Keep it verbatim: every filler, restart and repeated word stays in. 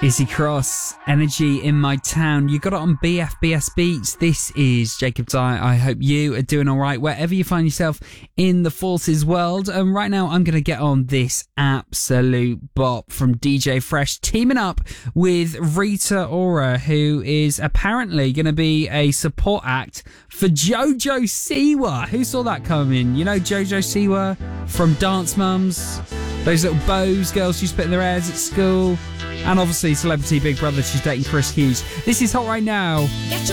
Izzy Cross, Energy in My Town. You got it on B F B S Beats. This is Jacob Dye. I hope you are doing all right wherever you find yourself in the Forces world. And right now, I'm going to get on this absolute bop from D J Fresh, teaming up with Rita Ora, who is apparently going to be a support act for Jojo Siwa. Who saw that coming? You know Jojo Siwa from Dance Mums? Those little bows girls used to put in their hairs at school. And obviously Celebrity Big Brother, she's dating Chris Hughes. This is hot right now.